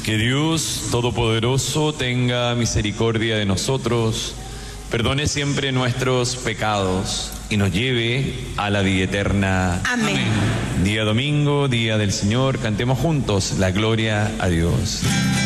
Que Dios Todopoderoso tenga misericordia de nosotros, perdone siempre nuestros pecados y nos lleve a la vida eterna. Amén. Día domingo, día del Señor, cantemos juntos la gloria a Dios.